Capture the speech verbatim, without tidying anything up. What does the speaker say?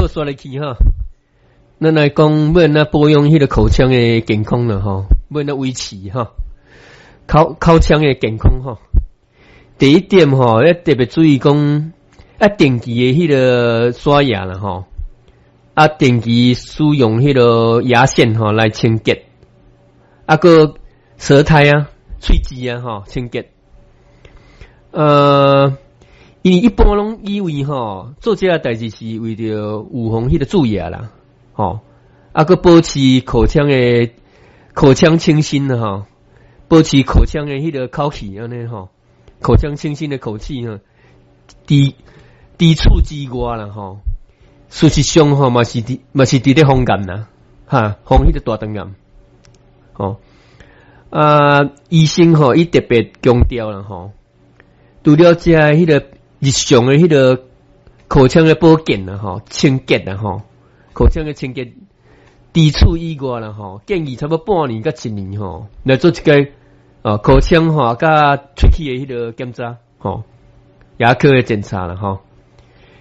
好刷来去哈。咱来讲，要那保养迄个口腔的健康了哈，要那维持哈，口口腔的健康哈。第一点哈，要特别注意讲，啊定期的迄个刷牙了哈，啊定期使用迄个牙线哈来清洁，啊个舌苔啊、喙齿啊哈清洁。呃，因为一般拢以为哈做这个代志是为着预防迄个蛀牙啦。吼，啊个保持口腔的口腔清新的哈，保持口腔的迄个口气安尼吼，口腔清新的口气哈，低低触之外啦吼，事实上吼嘛是伫嘛是伫咧风干啦，哈，风迄个大肠癌，吼啊医生吼伊特别强调啦吼，除了这迄个日常的迄个口腔的保健啦吼，清洁啦吼。口腔的清洁低处以外啦吼，建议差不多半年到一年吼来做一个啊口腔吼甲喙齿的迄个检查吼，牙科的检查啦吼。